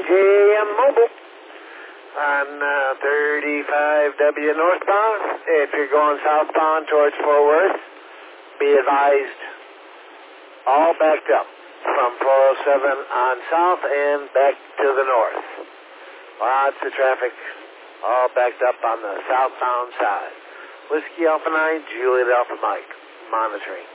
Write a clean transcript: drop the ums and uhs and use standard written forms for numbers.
JM Mobile on 35W northbound. If you're going southbound towards Fort Worth, be advised, all backed up from 407 on south and back to the north. Lots of traffic, all backed up on the southbound side. Whiskey Alpha 9, Juliet Alpha Mike, monitoring.